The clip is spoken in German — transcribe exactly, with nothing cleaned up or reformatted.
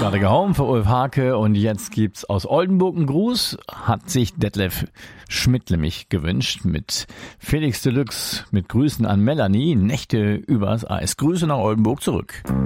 großartiger Home für Ulf Hake und jetzt gibt's aus Oldenburg einen Gruß, hat sich Detlef Schmidt nämlich gewünscht mit Felix Deluxe, mit Grüßen an Melanie, Nächte übers Eis. Grüße nach Oldenburg zurück.